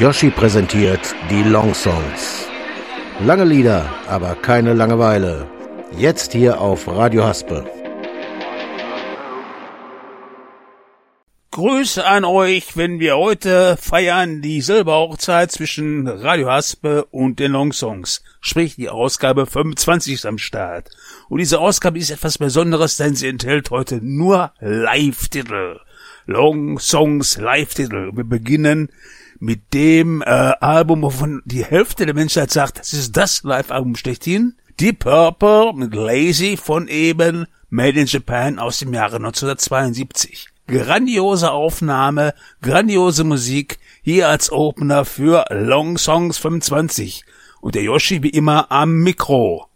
Yoshi präsentiert die Long Songs. Lange Lieder, aber keine Langeweile. Jetzt hier auf Radio Haspe. Grüße an euch, wenn wir heute feiern die Silberhochzeit zwischen Radio Haspe und den Long Songs. Sprich, die Ausgabe 25 ist am Start. Und diese Ausgabe ist etwas Besonderes, denn sie enthält heute nur Live-Titel. Long Songs Live-Titel. Wir beginnen mit dem Album, wovon die Hälfte der Menschheit sagt, das ist das Live-Album schlechthin. Deep Purple mit Lazy von eben Made in Japan aus dem Jahre 1972. Grandiose Aufnahme, grandiose Musik, hier als Opener für Long Songs 25. Und der Yoshi wie immer am Mikro.